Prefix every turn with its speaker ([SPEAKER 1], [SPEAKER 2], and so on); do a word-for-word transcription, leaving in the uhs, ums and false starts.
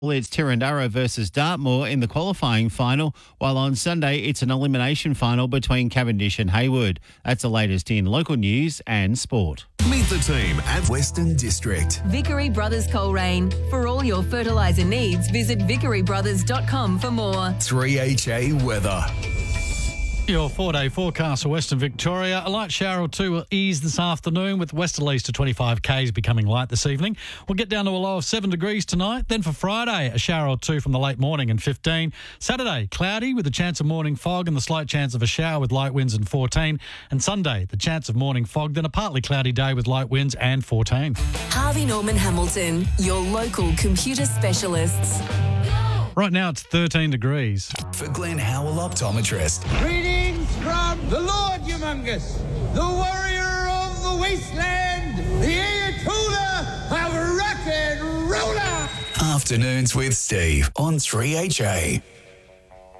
[SPEAKER 1] Well, it's Tirrandurra versus Dartmoor in the qualifying final, while on Sunday it's an elimination final between Cavendish and Hayward. That's the latest in local news and sport.
[SPEAKER 2] Meet the team at Western District.
[SPEAKER 3] Vickery Brothers Coleraine. For all your fertiliser needs, visit vickery brothers dot com for more.
[SPEAKER 2] three H A weather.
[SPEAKER 4] Your four-day forecast for Western Victoria. A light shower or two will ease this afternoon, with westerlies to twenty-five kays becoming light this evening. We'll get down to a low of seven degrees tonight. Then for Friday, a shower or two from the late morning and fifteen. Saturday, cloudy with a chance of morning fog and the slight chance of a shower with light winds and fourteen. And Sunday, the chance of morning fog, then a partly cloudy day with light winds and fourteen.
[SPEAKER 3] Harvey Norman Hamilton, your local computer specialists.
[SPEAKER 4] Right now, it's thirteen degrees.
[SPEAKER 2] For Glenn Howell Optometrist.
[SPEAKER 5] Greetings from the Lord Humongous, the warrior of the wasteland, the Ayatollah of rock and roller.
[SPEAKER 2] Afternoons with Steve on three H A.